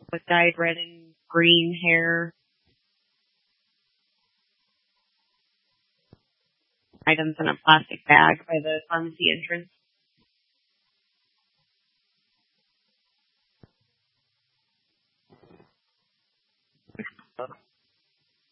with dyed red and green hair. Items in a plastic bag by the pharmacy entrance.